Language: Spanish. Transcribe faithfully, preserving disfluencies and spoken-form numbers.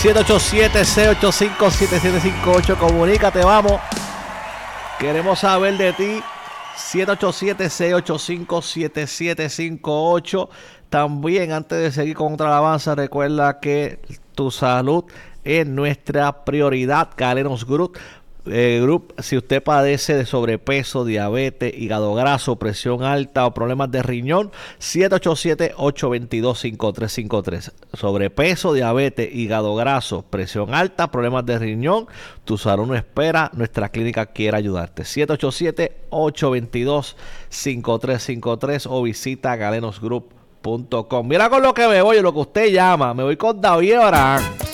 siete ocho siete, seis ocho cinco, siete siete cinco ocho. Comunícate, vamos. Queremos saber de ti. siete ocho siete, seis ocho cinco, siete siete cinco ocho. También, antes de seguir con otra alabanza, recuerda que tu salud es nuestra prioridad. Galenos Group. Eh, Group, si usted padece de sobrepeso, diabetes, hígado graso, presión alta o problemas de riñón, siete ocho siete, ocho dos dos, cinco tres cinco tres. Sobrepeso, diabetes, hígado graso, presión alta, problemas de riñón, tu salud no espera, nuestra clínica quiere ayudarte. siete ocho siete, ocho dos dos, cinco tres cinco tres o visita galenos group punto com. Mira con lo que me voy, lo que usted llama, me voy con David Abraham.